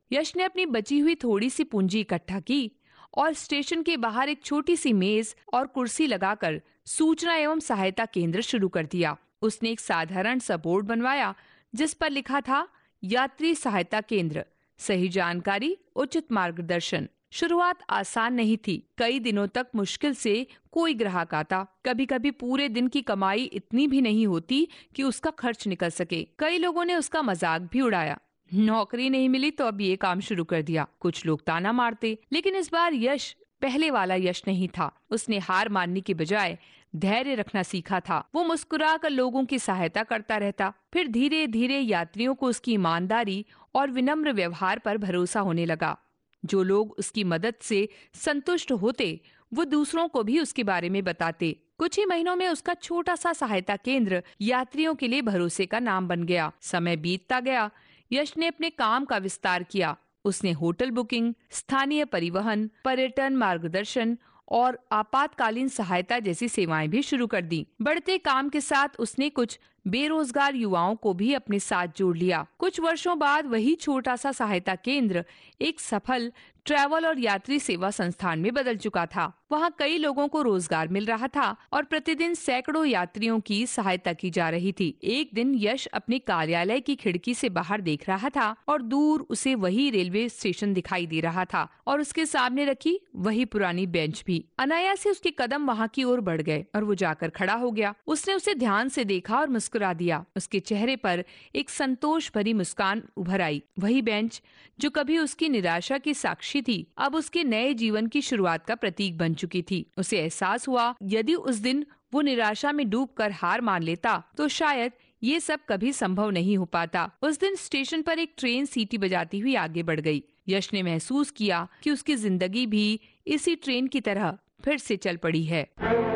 यश ने अपनी बची हुई थोड़ी सी पूंजी इकट्ठा की और स्टेशन के बाहर एक छोटी सी मेज और कुर्सी लगाकर सूचना एवं सहायता केंद्र शुरू कर दिया। उसने एक साधारण सा बोर्ड बनवाया जिस पर लिखा था, यात्री सहायता केंद्र, सही जानकारी, उचित मार्गदर्शन। शुरुआत आसान नहीं थी। कई दिनों तक मुश्किल से कोई ग्राहक आता। कभी कभी पूरे दिन की कमाई इतनी भी नहीं होती कि उसका खर्च निकल सके। कई लोगों ने उसका मजाक भी उड़ाया। नौकरी नहीं मिली तो अब ये काम शुरू कर दिया। कुछ लोग ताना मारते, लेकिन इस बार यश पहले वाला यश नहीं था। उसने हार मानने के बजाय धैर्य रखना सीखा था। वो मुस्कुरा कर लोगों की सहायता करता रहता। फिर धीरे धीरे यात्रियों को उसकी ईमानदारी और विनम्र व्यवहार पर भरोसा होने लगा। जो लोग उसकी मदद से संतुष्ट होते, वो दूसरों को भी उसके बारे में बताते। कुछ ही महीनों में उसका छोटा सा सहायता केंद्र यात्रियों के लिए भरोसे का नाम बन गया। समय बीतता गया। यश ने अपने काम का विस्तार किया। उसने होटल बुकिंग, स्थानीय परिवहन, पर्यटन मार्गदर्शन और आपातकालीन सहायता जैसी सेवाएं भी शुरू कर दी। बढ़ते काम के साथ उसने कुछ बेरोजगार युवाओं को भी अपने साथ जोड़ लिया। कुछ वर्षों बाद वही छोटा सा सहायता केंद्र एक सफल ट्रैवल और यात्री सेवा संस्थान में बदल चुका था। वहाँ कई लोगों को रोजगार मिल रहा था और प्रतिदिन सैकड़ों यात्रियों की सहायता की जा रही थी। एक दिन यश अपने कार्यालय की खिड़की से बाहर देख रहा था और दूर उसे वही रेलवे स्टेशन दिखाई दे रहा था और उसके सामने रखी वही पुरानी बेंच भी। अनायास से उसके कदम वहाँ की ओर बढ़ गए और वो जाकर खड़ा हो गया। उसने उसे ध्यान से देखा और मुस्कुरा दिया। उसके चेहरे पर एक संतोष भरी मुस्कान उभर आई। वही बेंच जो कभी उसकी निराशा की साक्षी थी, अब उसके नए जीवन की शुरुआत का प्रतीक बन चुकी थी। उसे एहसास हुआ, यदि उस दिन वो निराशा में डूबकर हार मान लेता तो शायद ये सब कभी संभव नहीं हो पाता। उस दिन स्टेशन पर एक ट्रेन सीटी बजाती हुई आगे बढ़ गई। यश ने महसूस किया कि उसकी जिंदगी भी इसी ट्रेन की तरह फिर से चल पड़ी है।